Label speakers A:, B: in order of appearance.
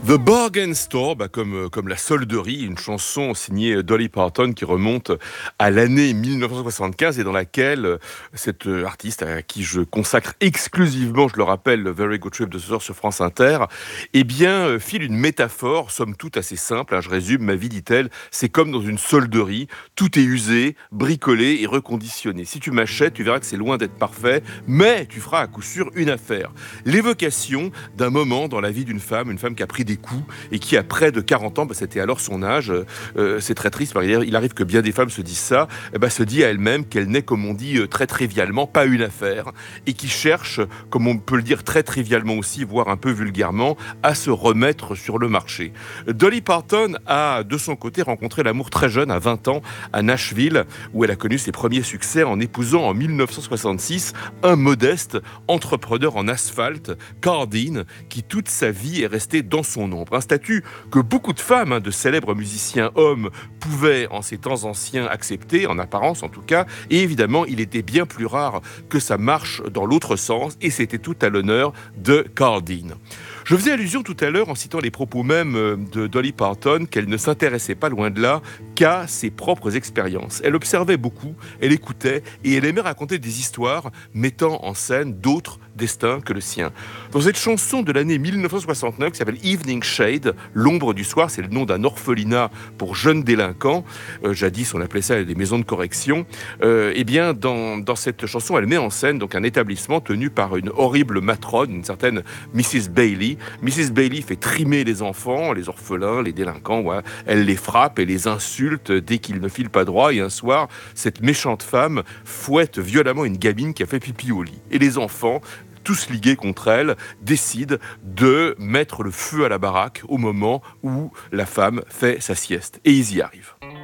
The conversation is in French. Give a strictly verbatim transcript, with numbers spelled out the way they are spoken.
A: The Bargain Store, bah comme, euh, comme la solderie, une chanson signée Dolly Parton qui remonte à l'année dix-neuf cent soixante-quinze et dans laquelle euh, cette euh, artiste à qui je consacre exclusivement, je le rappelle, le Very Good Trip de ce soir sur France Inter, eh bien, euh, file une métaphore, somme toute assez simple, hein, je résume, ma vie, dit-elle, c'est comme dans une solderie, tout est usé, bricolé et reconditionné. Si tu m'achètes, tu verras que c'est loin d'être parfait, mais tu feras à coup sûr une affaire. L'évocation d'un moment dans la vie d'une femme, une femme qui a pris des coups et qui a près de quarante ans, bah, c'était alors son âge, euh, c'est très triste, il arrive que bien des femmes se disent ça, eh ben, se dit à elle-même qu'elle n'est, comme on dit très trivialement, pas une affaire, et qui cherche, comme on peut le dire très trivialement aussi, voire un peu vulgairement, à se remettre sur le marché. Dolly Parton a de son côté rencontré l'amour très jeune, à vingt ans, à Nashville, où elle a connu ses premiers succès en épousant en dix-neuf cent soixante-six un modeste entrepreneur en asphalte, Carl Dean, qui toute sa vie est resté dans son ombre. Un statut que beaucoup de femmes, hein, de célèbres musiciens hommes, pouvaient en ces temps anciens accepter, en apparence en tout cas, et évidemment il était bien plus rare que ça marche dans l'autre sens, et c'était tout à l'honneur de Carl Dean. Je faisais allusion tout à l'heure, en citant les propos même de Dolly Parton, qu'elle ne s'intéressait pas loin de là qu'à ses propres expériences. Elle observait beaucoup, elle écoutait et elle aimait raconter des histoires mettant en scène d'autres destins que le sien. Dans cette chanson de l'année dix-neuf cent soixante-neuf qui s'appelle Evening Shade, l'ombre du soir, c'est le nom d'un orphelinat pour jeunes délinquants, euh, jadis on appelait ça des maisons de correction, euh, et bien dans, dans cette chanson elle met en scène donc un établissement tenu par une horrible matrone, une certaine missus Bailey. missus Bailey fait trimer les enfants, les orphelins, les délinquants, ouais. Elle les frappe et les insulte dès qu'ils ne filent pas droit, et un soir, cette méchante femme fouette violemment une gamine qui a fait pipi au lit. Et les enfants, tous ligués contre elle, décident de mettre le feu à la baraque au moment où la femme fait sa sieste. Et ils y arrivent.